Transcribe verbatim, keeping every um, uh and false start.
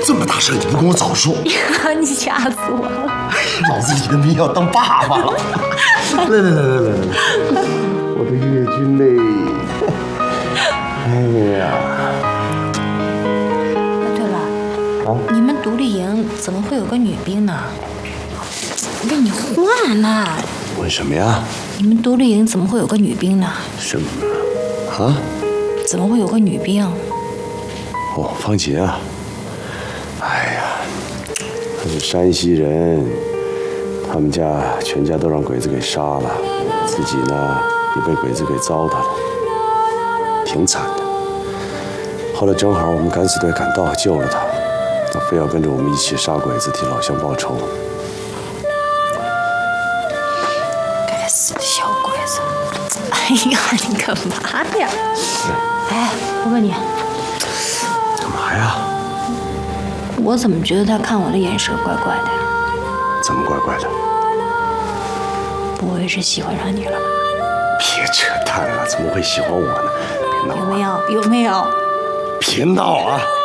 这么大事你不跟我早说！ 呀，你吓死我了！ 老子以为你要当爸爸了。来来来来来来来，我的月君嘞！哎呀！ 对了，啊，你们独立营怎么会有个女兵呢？问你话呢？ 问什么呀？ 你们独立营怎么会有个女兵呢？ 什么？啊？ 怎么会有个女兵？ 哦，方杰啊！哎呀，他是山西人，他们家全家都让鬼子给杀了，自己呢也被鬼子给糟蹋了，挺惨的。后来正好我们敢死队赶到，救了他，他非要跟着我们一起杀鬼子，替老乡报仇。 该死的小鬼子！哎呀，你干嘛呀？哎，我问你， 干嘛呀？ 我怎么觉得他看我的眼神怪怪的？ 怎么怪怪的？ 不会是喜欢上你了吧？ 别扯淡了，怎么会喜欢我呢？别闹！ 有没有？有没有？ 别闹啊！